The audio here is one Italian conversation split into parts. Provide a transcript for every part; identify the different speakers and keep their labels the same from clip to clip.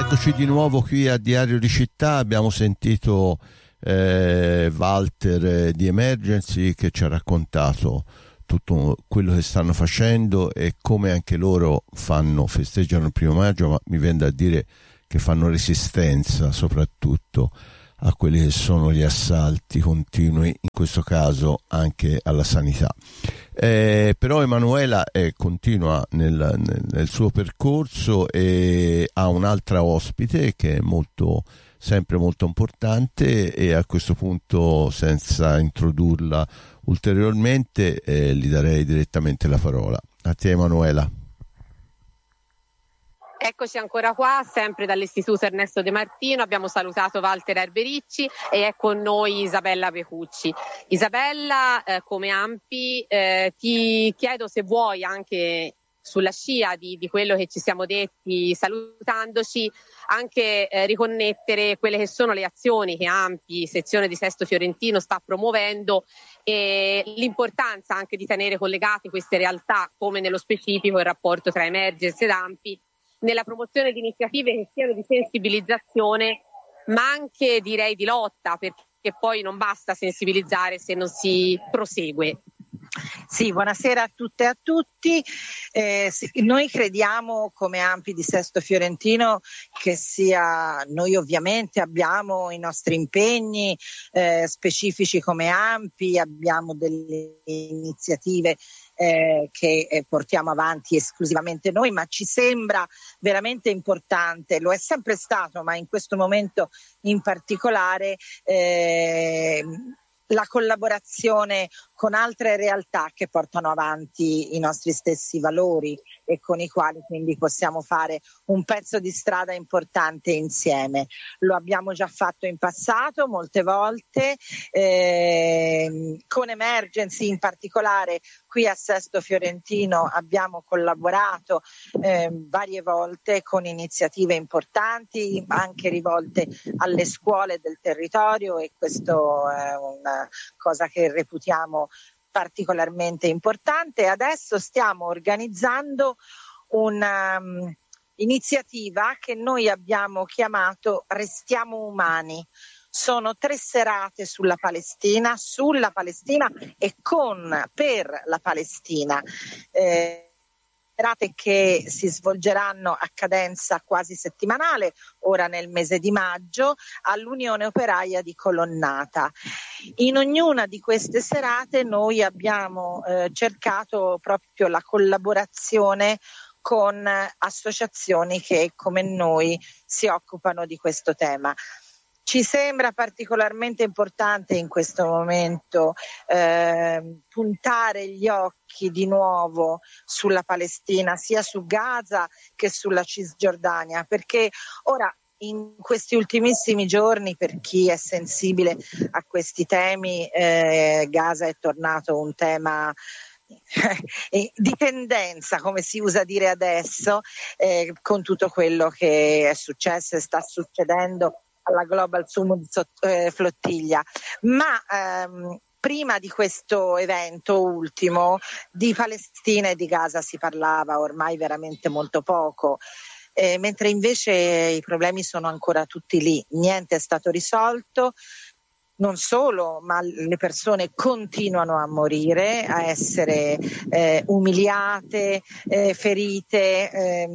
Speaker 1: Eccoci di nuovo qui a Diario di Città. Abbiamo sentito Walter di Emergency che ci ha raccontato tutto quello che stanno facendo e come anche loro festeggiano il 1° maggio, ma mi viene da dire che fanno resistenza soprattutto a quelli che sono gli assalti continui, in questo caso anche alla sanità. Però Emanuela continua nel suo percorso e ha un'altra ospite che è sempre molto importante, e a questo punto, senza introdurla ulteriormente, gli darei direttamente la parola. A te, Emanuela.
Speaker 2: Eccoci ancora qua, sempre dall'Istituto Ernesto De Martino. Abbiamo salutato Walter Erbericci e è con noi Isabella Pecucci. Isabella, come ANPI, ti chiedo se vuoi, anche sulla scia di quello che ci siamo detti salutandoci, anche riconnettere quelle che sono le azioni che ANPI, sezione di Sesto Fiorentino, sta promuovendo e l'importanza anche di tenere collegate queste realtà, come nello specifico il rapporto tra Emergency ed ANPI, nella promozione di iniziative che siano di sensibilizzazione, ma anche direi di lotta, perché poi non basta sensibilizzare se non si prosegue.
Speaker 3: Sì, buonasera a tutte e a tutti. Noi crediamo come ANPI di Sesto Fiorentino che noi ovviamente abbiamo i nostri impegni specifici come ANPI, abbiamo delle iniziative che portiamo avanti esclusivamente noi, ma ci sembra veramente importante, lo è sempre stato, ma in questo momento in particolare, la collaborazione con altre realtà che portano avanti i nostri stessi valori e con i quali quindi possiamo fare un pezzo di strada importante insieme. Lo abbiamo già fatto in passato molte volte, con Emergency in particolare qui a Sesto Fiorentino abbiamo collaborato varie volte con iniziative importanti anche rivolte alle scuole del territorio, e questo è una cosa che reputiamo particolarmente importante. Adesso stiamo organizzando un'iniziativa che noi abbiamo chiamato Restiamo Umani. Sono 3 serate sulla Palestina e per la Palestina. Serate che si svolgeranno a cadenza quasi settimanale, ora nel mese di maggio, all'Unione Operaia di Colonnata. In ognuna di queste serate noi abbiamo cercato proprio la collaborazione con associazioni che come noi si occupano di questo tema. Ci sembra particolarmente importante in questo momento puntare gli occhi di nuovo sulla Palestina, sia su Gaza che sulla Cisgiordania, perché ora in questi ultimissimi giorni, per chi è sensibile a questi temi, Gaza è tornato un tema di tendenza, come si usa dire adesso, con tutto quello che è successo e sta succedendo alla Global Summit Flottiglia, ma prima di questo evento ultimo di Palestina e di Gaza si parlava ormai veramente molto poco, mentre invece i problemi sono ancora tutti lì, niente è stato risolto. Non solo, ma le persone continuano a morire, a essere umiliate, ferite,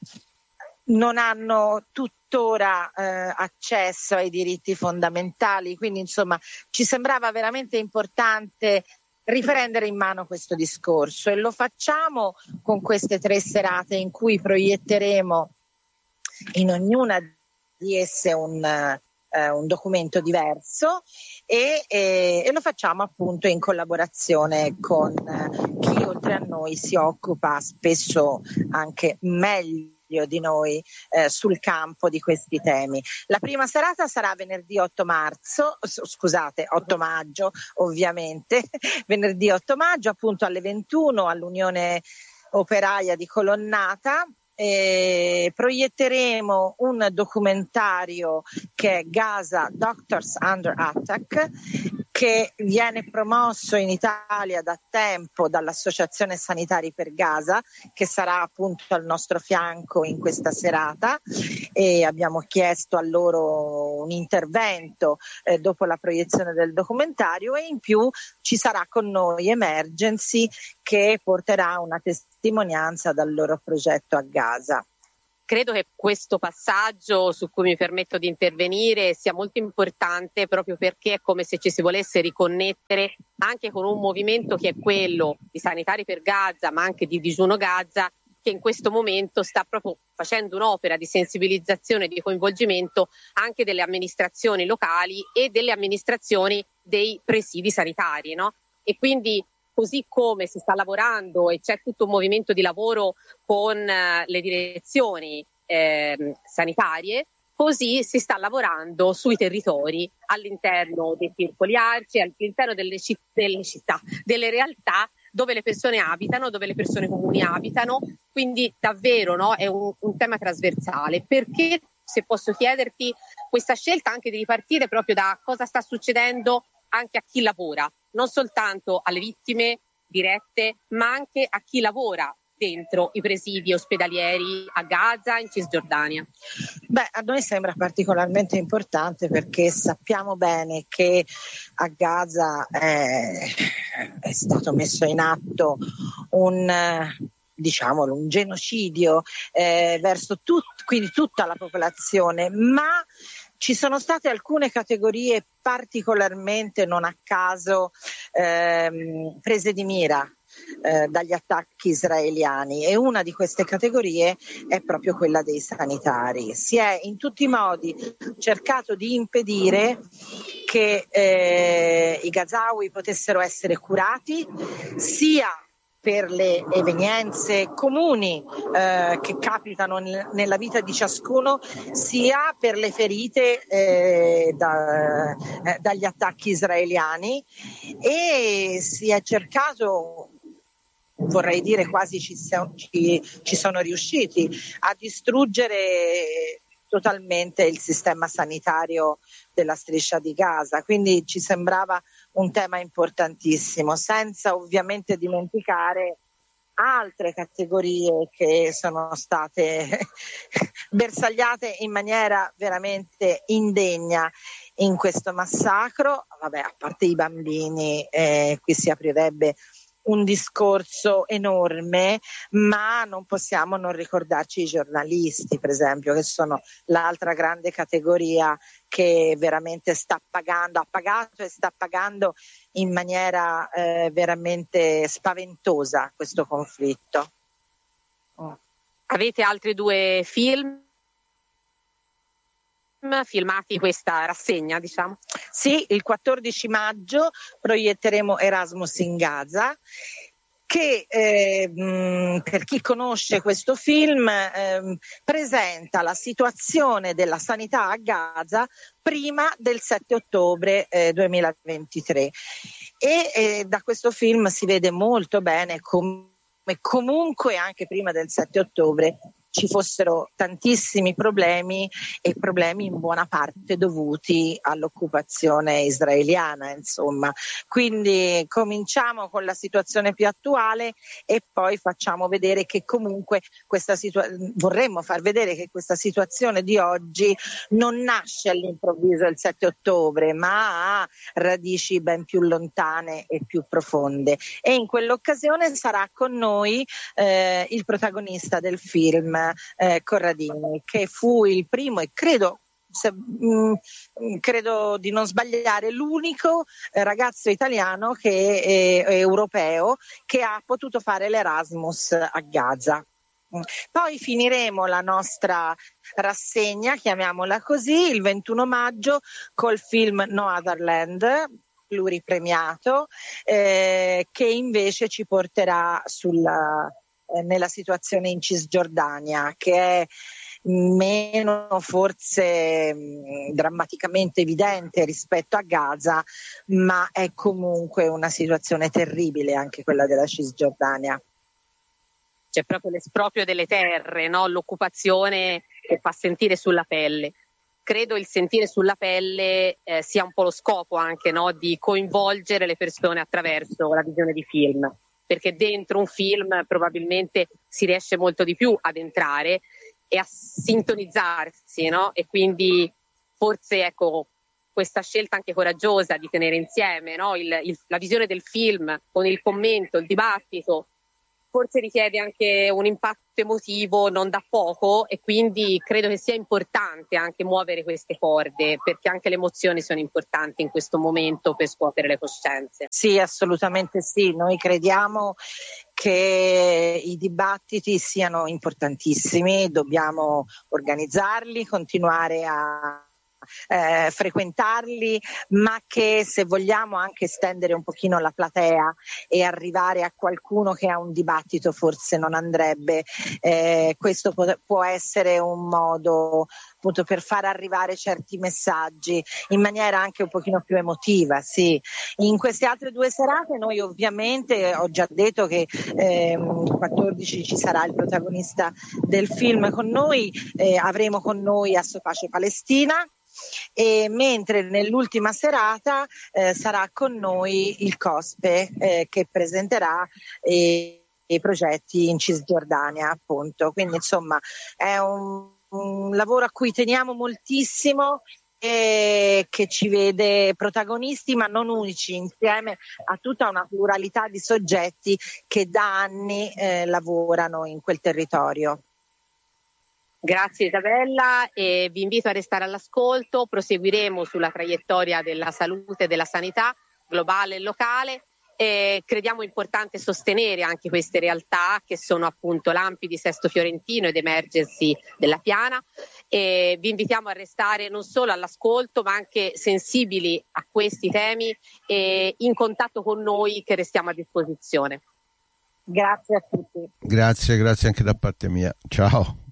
Speaker 3: non hanno tuttora accesso ai diritti fondamentali, quindi insomma ci sembrava veramente importante riprendere in mano questo discorso, e lo facciamo con queste 3 serate in cui proietteremo in ognuna di esse un documento diverso, e lo facciamo appunto in collaborazione con chi oltre a noi si occupa spesso anche meglio di noi sul campo di questi temi. La prima serata sarà venerdì 8 maggio ovviamente, venerdì 8 maggio appunto alle 21 all'Unione Operaia di Colonnata. Proietteremo un documentario che è Gaza Doctors Under Attack, che viene promosso in Italia da tempo dall'Associazione Sanitari per Gaza, che sarà appunto al nostro fianco in questa serata, e abbiamo chiesto a loro un intervento dopo la proiezione del documentario, e in più ci sarà con noi Emergency, che porterà una testimonianza dal loro progetto a Gaza.
Speaker 2: Credo che questo passaggio su cui mi permetto di intervenire sia molto importante, proprio perché è come se ci si volesse riconnettere anche con un movimento che è quello di Sanitari per Gaza, ma anche di Digiuno Gaza, che in questo momento sta proprio facendo un'opera di sensibilizzazione e di coinvolgimento anche delle amministrazioni locali e delle amministrazioni dei presidi sanitari, no? E quindi, così come si sta lavorando e c'è tutto un movimento di lavoro con le direzioni sanitarie, così si sta lavorando sui territori, all'interno dei circoli arci, all'interno delle città, delle realtà dove le persone abitano, dove le persone comuni abitano. Quindi davvero, no, è un tema trasversale. Perché, se posso chiederti, questa scelta anche di ripartire proprio da cosa sta succedendo anche a chi lavora, non soltanto alle vittime dirette, ma anche a chi lavora dentro i presidi ospedalieri a Gaza, in Cisgiordania?
Speaker 3: A noi sembra particolarmente importante, perché sappiamo bene che a Gaza è stato messo in atto un genocidio verso quindi tutta la popolazione, ma ci sono state alcune categorie particolarmente, non a caso, prese di mira dagli attacchi israeliani, e una di queste categorie è proprio quella dei sanitari. Si è in tutti i modi cercato di impedire che i gazawi potessero essere curati, sia per le evenienze comuni che capitano nella vita di ciascuno, sia per le ferite dagli attacchi israeliani, e si è cercato, vorrei dire quasi ci sono riusciti, a distruggere totalmente il sistema sanitario della striscia di Gaza. Quindi ci sembrava un tema importantissimo, senza ovviamente dimenticare altre categorie che sono state bersagliate in maniera veramente indegna in questo massacro. A parte i bambini, qui si aprirebbe un discorso enorme, ma non possiamo non ricordarci i giornalisti, per esempio, che sono l'altra grande categoria che veramente ha pagato e sta pagando in maniera veramente spaventosa questo conflitto.
Speaker 2: Avete altri 2 film filmati questa rassegna, diciamo?
Speaker 3: Sì, il 14 maggio proietteremo Erasmus in Gaza, che per chi conosce questo film presenta la situazione della sanità a Gaza prima del 7 ottobre 2023, e da questo film si vede molto bene come comunque anche prima del 7 ottobre ci fossero tantissimi problemi, e problemi in buona parte dovuti all'occupazione israeliana, insomma. Quindi cominciamo con la situazione più attuale e poi facciamo vedere che comunque vorremmo far vedere che questa situazione di oggi non nasce all'improvviso il 7 ottobre, ma ha radici ben più lontane e più profonde. E in quell'occasione sarà con noi il protagonista del film, Corradini, che fu il primo e credo di non sbagliare l'unico ragazzo italiano che è europeo che ha potuto fare l'Erasmus a Gaza. Poi finiremo la nostra rassegna, chiamiamola così, il 21 maggio col film No Other Land, pluripremiato, che invece ci porterà nella situazione in Cisgiordania, che è meno forse drammaticamente evidente rispetto a Gaza, ma è comunque una situazione terribile anche quella della Cisgiordania.
Speaker 2: C'è proprio l'esproprio delle terre, no? L'occupazione che fa sentire sulla pelle. credo il sentire sulla pelle sia un po' lo scopo anche, no? Di coinvolgere le persone attraverso la visione di film, perché dentro un film probabilmente si riesce molto di più ad entrare e a sintonizzarsi, no? E quindi forse, ecco, questa scelta anche coraggiosa di tenere insieme, no? La visione del film con il commento, il dibattito, forse richiede anche un impatto emotivo non da poco, e quindi credo che sia importante anche muovere queste corde, perché anche le emozioni sono importanti in questo momento per scuotere le coscienze.
Speaker 3: Sì, assolutamente sì. Noi crediamo che i dibattiti siano importantissimi, dobbiamo organizzarli, continuare a frequentarli, ma che se vogliamo anche estendere un pochino la platea e arrivare a qualcuno che ha un dibattito forse non andrebbe, questo può essere un modo appunto per far arrivare certi messaggi in maniera anche un pochino più emotiva. Sì. In queste altre 2 serate noi ovviamente, ho già detto che 14 ci sarà il protagonista del film con noi, avremo con noi Asso Pace Palestina, e mentre nell'ultima serata sarà con noi il COSPE che presenterà i progetti in Cisgiordania, appunto. Quindi insomma è un lavoro a cui teniamo moltissimo e che ci vede protagonisti ma non unici, insieme a tutta una pluralità di soggetti che da anni lavorano in quel territorio.
Speaker 2: Grazie Isabella, e vi invito a restare all'ascolto. Proseguiremo sulla traiettoria della salute e della sanità globale e locale, e crediamo importante sostenere anche queste realtà che sono appunto l'AMPI di Sesto Fiorentino ed Emergency della Piana, e vi invitiamo a restare non solo all'ascolto ma anche sensibili a questi temi e in contatto con noi, che restiamo a disposizione.
Speaker 3: Grazie a tutti.
Speaker 1: Grazie anche da parte mia. Ciao.